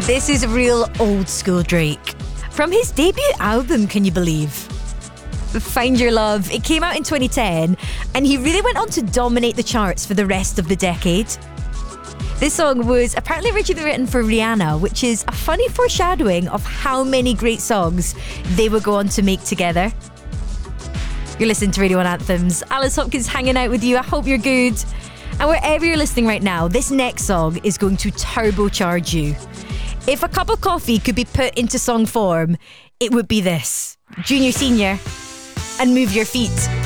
This is real old school Drake. From his debut album, can you believe? Find Your Love. It came out in 2010 and he really went on to dominate the charts for the rest of the decade. This song was apparently originally written for Rihanna, which is a funny foreshadowing of how many great songs they would go on to make together. You're listening to Radio 1 Anthems. Alice Hopkins hanging out with you. I hope you're good. And wherever you're listening right now, this next song is going to turbocharge you. If a cup of coffee could be put into song form, it would be this. Junior Senior and Move Your Feet.